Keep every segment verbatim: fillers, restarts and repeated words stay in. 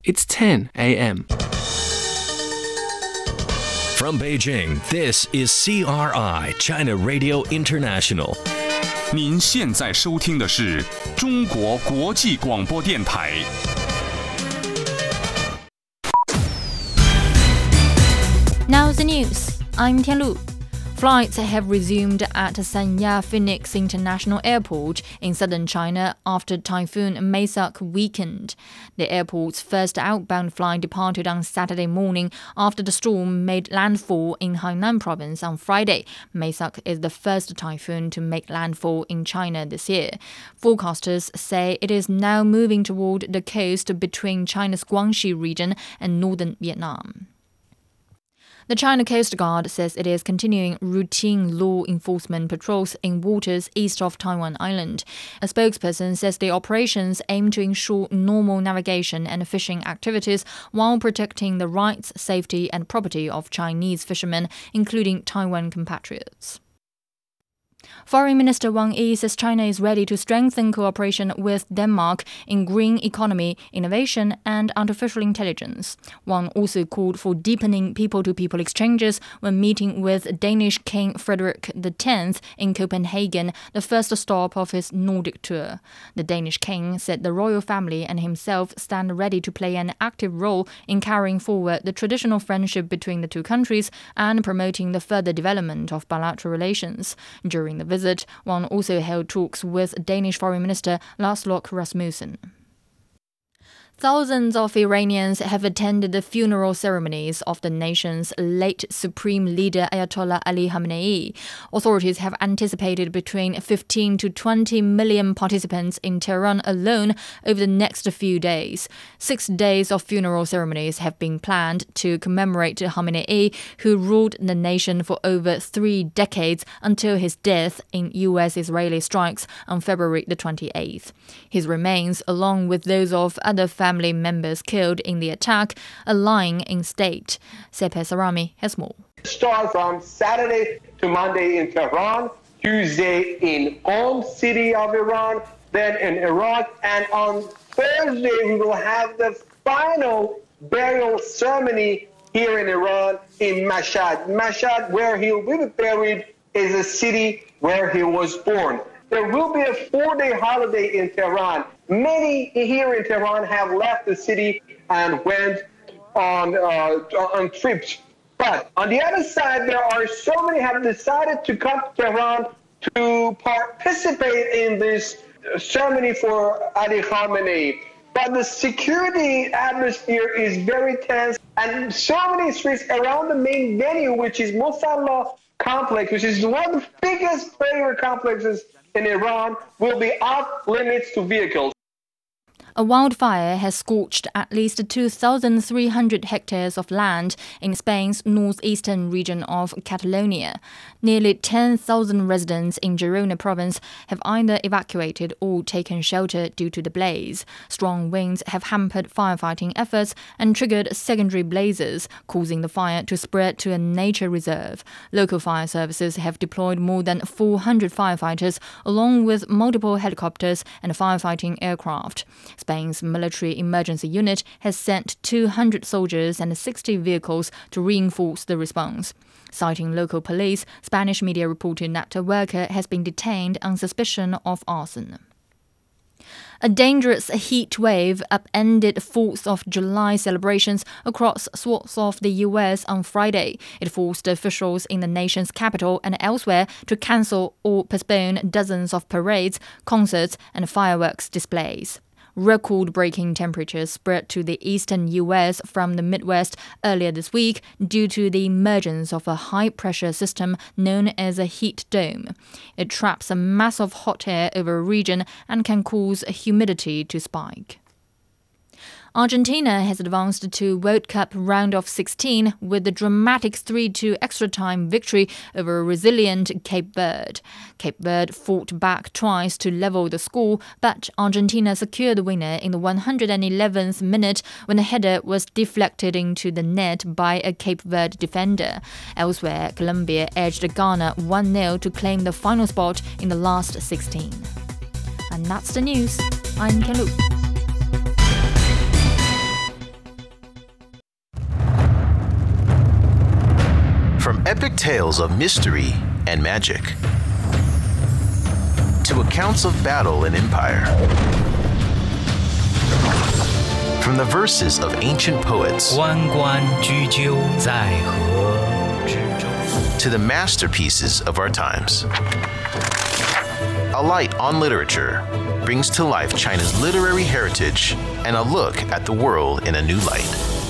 It's ten a.m. From Beijing, this is C R I, China Radio International. 您现在收听的是中国国际广播电台。 Now the news. I'm Tianlu. Flights have resumed at Sanya Phoenix International Airport in southern China after Typhoon Maisak weakened. The airport's first outbound flight departed on Saturday morning after the storm made landfall in Hainan province on Friday. Maisak is the first typhoon to make landfall in China this year. Forecasters say it is now moving toward the coast between China's Guangxi region and northern Vietnam. The China Coast Guard says it is continuing routine law enforcement patrols in waters east of Taiwan Island. A spokesperson says the operations aim to ensure normal navigation and fishing activities while protecting the rights, safety, and property of Chinese fishermen, including Taiwan compatriots. Foreign Minister Wang Yi says China is ready to strengthen cooperation with Denmark in green economy, innovation, and artificial intelligence. Wang also called for deepening people-to-people exchanges when meeting with Danish King Frederik the tenth in Copenhagen, the first stop of his Nordic tour. The Danish king said the royal family and himself stand ready to play an active role in carrying forward the traditional friendship between the two countries and promoting the further development of bilateral relations. During the visit, Wang also held talks with Danish Foreign Minister Lars Løkke Rasmussen. Thousands of Iranians have attended the funeral ceremonies of the nation's late Supreme Leader Ayatollah Ali Khamenei. Authorities have anticipated between fifteen to twenty million participants in Tehran alone over the next few days. Six days of funeral ceremonies have been planned to commemorate Khamenei, who ruled the nation for over three decades until his death in U S-Israeli strikes on February the twenty-eighth. His remains, along with those of other family members killed in the attack, are lying in state. Sepeh Sarami has more. Start from Saturday to Monday in Tehran, Tuesday in Qom city of Iran, then in Iraq, and on Thursday we will have the final burial ceremony here in Iran in Mashhad. Mashhad, where he will be buried, is a city where he was born. There will be a four-day holiday in Tehran. Many here in Tehran have left the city and went on uh, on trips. But on the other side, there are so many have decided to come to Tehran to participate in this ceremony for Ali Khamenei. But the security atmosphere is very tense, and so many streets around the main venue, which is Mosalla complex, which is one of the biggest prayer complexes in Iran, will be off limits to vehicles. A wildfire has scorched at least two thousand three hundred hectares of land in Spain's northeastern region of Catalonia. Nearly ten thousand residents in Girona province have either evacuated or taken shelter due to the blaze. Strong winds have hampered firefighting efforts and triggered secondary blazes, causing the fire to spread to a nature reserve. Local fire services have deployed more than four hundred firefighters, along with multiple helicopters and firefighting aircraft. Spain's military emergency unit has sent two hundred soldiers and sixty vehicles to reinforce the response. Citing local police, Spanish media reported that a worker has been detained on suspicion of arson. A dangerous heat wave upended fourth of July celebrations across swaths of the U S on Friday. It forced officials in the nation's capital and elsewhere to cancel or postpone dozens of parades, concerts, and fireworks displays. Record-breaking temperatures spread to the eastern U S from the Midwest earlier this week due to the emergence of a high-pressure system known as a heat dome. It traps a mass of hot air over a region and can cause humidity to spike. Argentina has advanced to World Cup round of sixteen with a dramatic three two extra-time victory over a resilient Cape Verde. Cape Verde fought back twice to level the score, but Argentina secured the winner in the one hundred eleventh minute when a header was deflected into the net by a Cape Verde defender. Elsewhere, Colombia edged Ghana one nil to claim the final spot in the last sixteen. And that's the news. I'm Kelly. epic tales of mystery and magic, to accounts of battle and empire. From the verses of ancient poets 关关雎鸠，在河之洲。 to the masterpieces of our times. A Light on Literature brings to life China's literary heritage and a look at the world in a new light.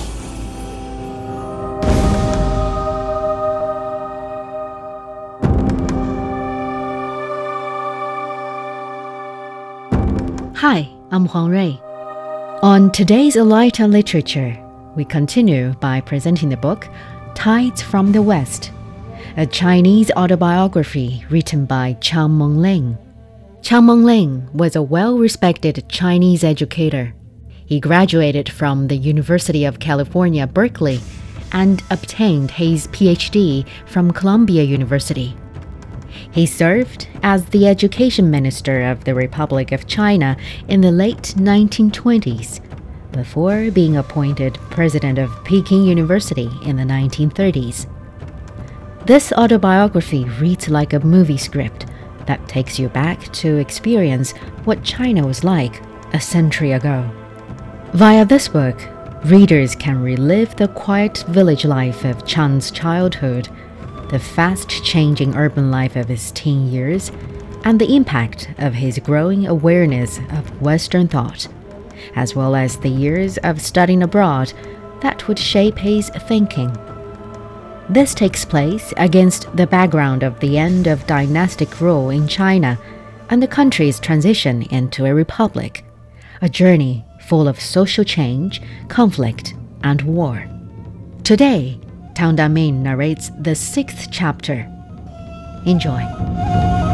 Hi, I'm Huang Rui. On today's A Light on Literature, we continue by presenting the book Tides from the West, a Chinese autobiography written by Chang Mengling. Chang Mengling was a well-respected Chinese educator. He graduated from the University of California, Berkeley, and obtained his P H D from Columbia University. He served as the education minister of the Republic of China in the late nineteen twenties, before being appointed president of Peking University in the nineteen thirties. This autobiography reads like a movie script that takes you back to experience what China was like a century ago. Via this book, readers can relive the quiet village life of Chang's childhood, the fast-changing urban life of his teen years, and the impact of his growing awareness of Western thought, as well as the years of studying abroad that would shape his thinking. This takes place against the background of the end of dynastic rule in China and the country's transition into a republic, a journey full of social change, conflict, and war. Today, Tang Damin narrates the sixth chapter. Enjoy.